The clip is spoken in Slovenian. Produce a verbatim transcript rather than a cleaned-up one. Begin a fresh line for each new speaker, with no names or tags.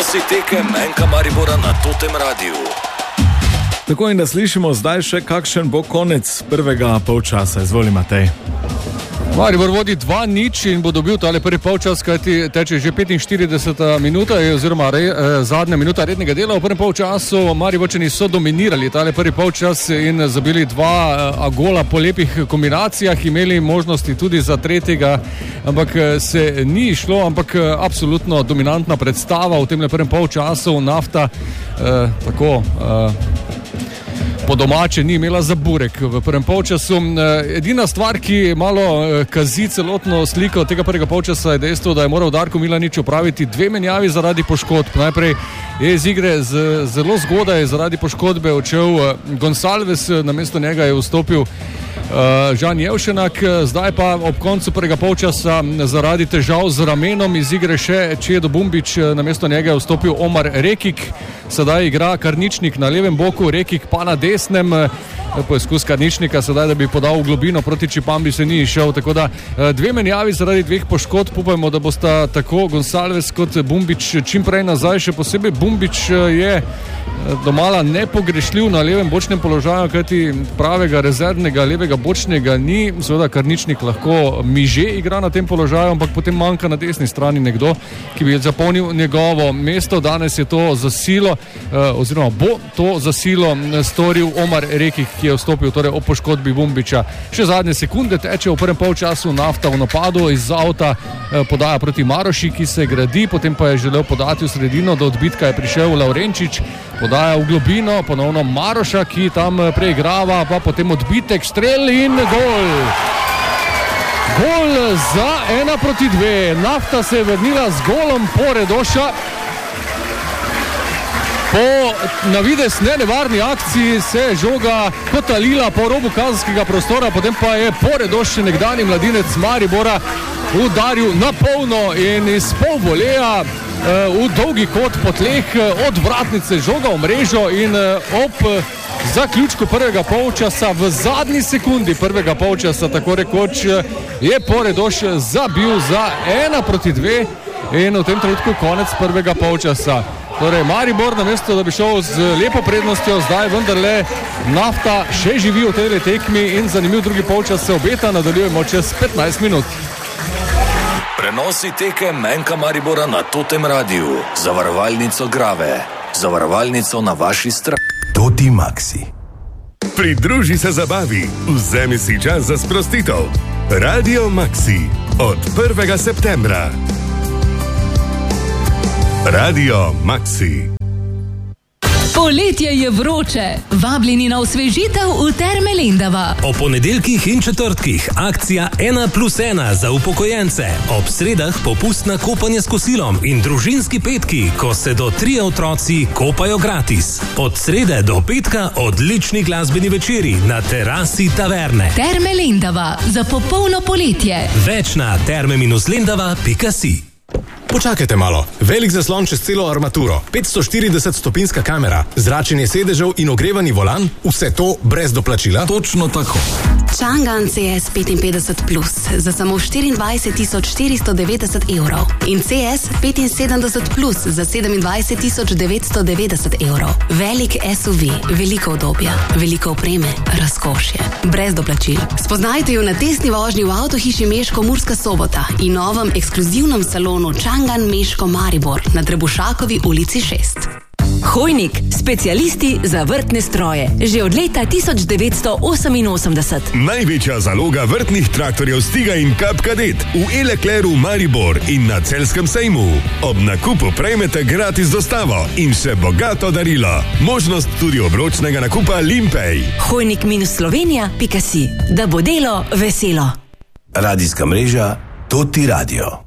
Prenosi tekem N K Maribora na Totem Radiu.
Tako in da slišimo zdaj še, kakšen bo konec prvega polčasa. Izvoli, Matej.
Maribor vodi dva nič in bo dobil tale prvi polčas, kajti teče že petinštirideseta minuta oziroma re, eh, zadnja minuta rednega dela. V prvem polčasu Mariborčani so dominirali tale prvi polčas in zabili dva eh, gola po lepih kombinacijah, imeli možnosti tudi za tretjega, ampak se ni šlo, ampak absolutno dominantna predstava v tem prvem polčasu. Nafta eh, tako eh, po domače ni imela za burek v prvem polčasu. Edina stvar, ki malo kazi celotno sliko tega prvega polčasa, je dejstvo, da je moral Darko Milanič opraviti dve menjavi zaradi poškodb. Najprej je iz igre z, zelo zgodaj zaradi poškodbe odšel Gonsalves, namesto njega je vstopil Uh, Žan Jevšenak, zdaj pa ob koncu prvega polčasa zaradi težav z ramenom iz igre še Čedo Bumbič, namesto njega je vstopil Omar Rekik, sedaj igra Karničnik na levem boku, Rekik pa na desnem. Poizkus Karničnika sedaj, da bi podal v globino proti Čipambi, se ni išel, tako da dve menjavi zaradi dveh poškodb. Upajmo, da bosta tako Gonsalves kot Bumbič čim prej nazaj, še posebej Bumbič je domala nepogrešljiv na levem bočnem položaju, kajti pravega rezervnega levega bočnega ni. Seveda Karničnik lahko miže igra na tem položaju, ampak potem manjka na desni strani nekdo, ki bi zapolnil njegovo mesto. Danes je to za silo, oziroma bo to za silo storil Omar Rekik, ki je vstopil torej o poškodbi Bumbiča. Še zadnje sekunde teče v prvem polčasu, Nafta v napadu iz avta podaja proti Maroši, ki se gradi, potem pa je želel podati v sredino, do odbitka je prišel Laurenčič, podaja v globino, ponovno Maroša, ki tam preigrava, pa potem odbitek, strel in gol. Gol za ena proti dve. Nafta se je vrnila z golom Poredoša. Po navidez nenevarni akciji se je žoga kotalila po robu kazenskega prostora, potem pa je Poredoš, nekdanji mladinec Maribora, udaril na polno in iz pol voleja v dolgi kot po tleh od vratnice žoga v mrežo in ob zaključku prvega polčasa, v zadnji sekundi prvega polčasa, tako rekoč, je Poredoš zabil za ena proti dve in v tem trenutku konec prvega polčasa. Torej Maribor, namesto da bi šel z lepo prednostjo, zdaj vendarle Nafta še živi v tej tekmi in zanimiv drugi polčas se obeta. Nadaljujemo čez petnajst minut.
Prenosi tekem N K Maribora na Totem Radiu. Zavarovalnico Grave. Zavarovalnico na vaši strani.
Toti Maxi.
Pridruži se zabavi. Vzemi si čas za sprostitev. Radio Maxi. Od prvega septembra. Radio Maxi.
Poletje je vroče. Vabljeni na osvežitev v Terme Lendava.
O ponedeljkih in četrtkih akcija ena plus ena za upokojence. Ob sredah popustna kopanje s kosilom in družinski petki, ko se do trije otroci kopajo gratis. Od srede do petka odlični glasbeni večeri na terasi taverne.
Terme Lendava za popolno poletje.
Več na terme lendava pika si.
Počakajte malo. Velik zaslon čez celo armaturo, petsto štirideset stopinjska kamera, zračenje sedežev in ogrevani volan, vse to brez doplačila?
Točno tako.
Chang'an C S petinpetdeset plus za samo štiriindvajset tisoč štiristo devetdeset evrov in C S petinsedemdeset plus za sedemindvajset tisoč devetsto devetdeset evrov. Velik S U V, veliko udobja, veliko opreme, razkošje, brez doplačil. Spoznajte jo na testni vožnji v avtohiši Meško Murska Sobota in novem ekskluzivnem salonu Chang'an Meško Maribor na Trebušakovi ulici šest.
Hojnik, specialisti za vrtne stroje. Že od leta tisoč devetsto oseminosemdeset.
Največja zaloga vrtnih traktorjev Stiga in Kap Kadet v E-Leclercu Maribor in na Celjskem sejmu. Ob nakupu prejmete gratis dostavo in še bogato darilo. Možnost tudi obročnega nakupa Limpej.
Hojnik minus Slovenija pika si. Da bo delo veselo.
Radijska mreža Toti Radio.